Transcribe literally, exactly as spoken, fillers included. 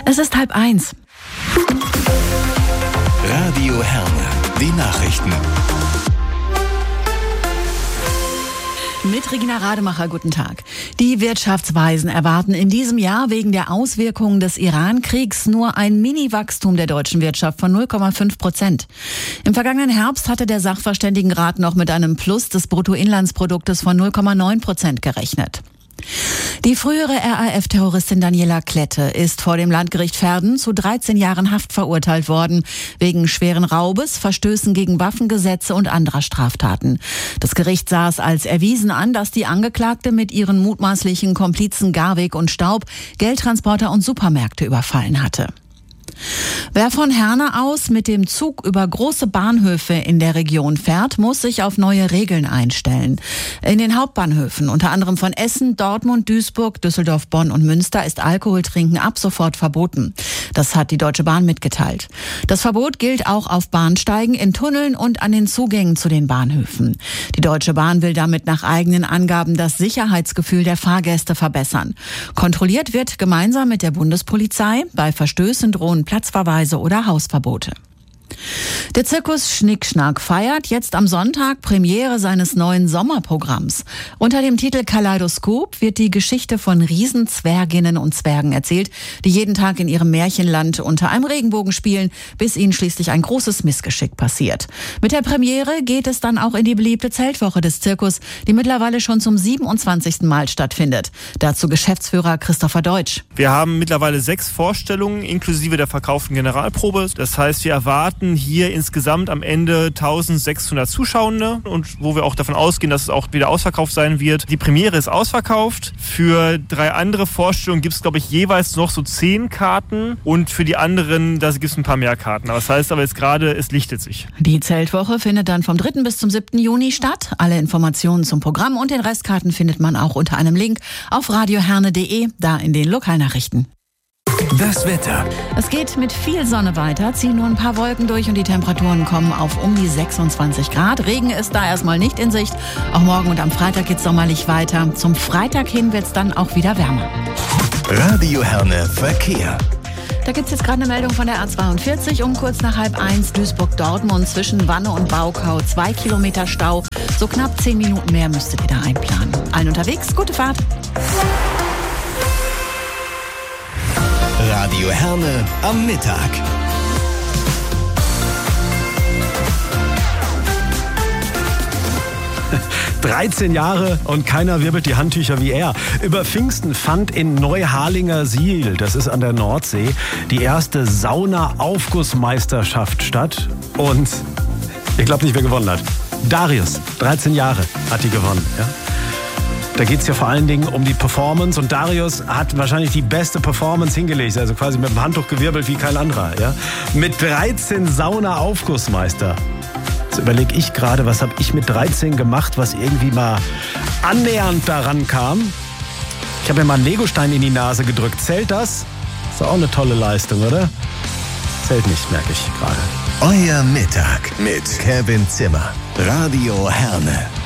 Es ist halb eins. Radio Herne, die Nachrichten. Mit Regina Rademacher, guten Tag. Die Wirtschaftsweisen erwarten in diesem Jahr wegen der Auswirkungen des Iran-Kriegs nur ein Mini-Wachstum der deutschen Wirtschaft von null Komma fünf Prozent. Im vergangenen Herbst hatte der Sachverständigenrat noch mit einem Plus des Bruttoinlandsproduktes von null Komma neun Prozent gerechnet. Die frühere R A F-Terroristin Daniela Klette ist vor dem Landgericht Verden zu dreizehn Jahren Haft verurteilt worden, wegen schweren Raubes, Verstößen gegen Waffengesetze und anderer Straftaten. Das Gericht sah es als erwiesen an, dass die Angeklagte mit ihren mutmaßlichen Komplizen Garweg und Staub Geldtransporter und Supermärkte überfallen hatte. Wer von Herne aus mit dem Zug über große Bahnhöfe in der Region fährt, muss sich auf neue Regeln einstellen. In den Hauptbahnhöfen, unter anderem von Essen, Dortmund, Duisburg, Düsseldorf, Bonn und Münster, ist Alkoholtrinken ab sofort verboten. Das hat die Deutsche Bahn mitgeteilt. Das Verbot gilt auch auf Bahnsteigen, in Tunneln und an den Zugängen zu den Bahnhöfen. Die Deutsche Bahn will damit nach eigenen Angaben das Sicherheitsgefühl der Fahrgäste verbessern. Kontrolliert wird gemeinsam mit der Bundespolizei. Bei Verstößen drohen Platzverweise oder Hausverbote. Der Zirkus Schnickschnack feiert jetzt am Sonntag Premiere seines neuen Sommerprogramms. Unter dem Titel Kaleidoskop wird die Geschichte von Riesenzwerginnen und Zwergen erzählt, die jeden Tag in ihrem Märchenland unter einem Regenbogen spielen, bis ihnen schließlich ein großes Missgeschick passiert. Mit der Premiere geht es dann auch in die beliebte Zeltwoche des Zirkus, die mittlerweile schon zum siebenundzwanzigsten Mal stattfindet. Dazu Geschäftsführer Christopher Deutsch. Wir haben mittlerweile sechs Vorstellungen inklusive der verkauften Generalprobe. Das heißt, wir erwarten hier insgesamt am Ende eintausendsechshundert Zuschauende und wo wir auch davon ausgehen, dass es auch wieder ausverkauft sein wird. Die Premiere ist ausverkauft. Für drei andere Vorstellungen gibt es, glaube ich, jeweils noch so zehn Karten und für die anderen, da gibt es ein paar mehr Karten. Aber das heißt aber jetzt gerade, es lichtet sich. Die Zeltwoche findet dann vom dritten bis zum siebten Juni statt. Alle Informationen zum Programm und den Restkarten findet man auch unter einem Link auf radioherne punkt de, da in den Lokalnachrichten. Das Wetter. Es geht mit viel Sonne weiter, ziehen nur ein paar Wolken durch und die Temperaturen kommen auf um die sechsundzwanzig Grad. Regen ist da erstmal nicht in Sicht. Auch morgen und am Freitag geht es sommerlich weiter. Zum Freitag hin wird es dann auch wieder wärmer. Radio Herne Verkehr. Da gibt es jetzt gerade eine Meldung von der A zweiundvierzig um kurz nach halb eins Duisburg-Dortmund zwischen Wanne und Baukau. Zwei Kilometer Stau. So knapp zehn Minuten mehr müsstet ihr da einplanen. Allen unterwegs, gute Fahrt. Radio Herne am Mittag. dreizehn Jahre und keiner wirbelt die Handtücher wie er. Über Pfingsten fand in Neuharlinger-Siel, das ist an der Nordsee, die erste Sauna-Aufgussmeisterschaft statt. Und ihr glaubt nicht, wer gewonnen hat. Darius, dreizehn Jahre, hat die gewonnen. Ja? Da geht es ja vor allen Dingen um die Performance und Darius hat wahrscheinlich die beste Performance hingelegt, also quasi mit dem Handtuch gewirbelt wie kein anderer. Ja? Mit dreizehn Sauna-Aufgussmeister. Jetzt überlege ich gerade, was habe ich mit dreizehn gemacht, was irgendwie mal annähernd daran kam. Ich habe mir mal einen Legostein in die Nase gedrückt. Zählt das? Ist doch auch eine tolle Leistung, oder? Zählt nicht, merke ich gerade. Euer Mittag mit Kevin Zimmer. Radio Herne.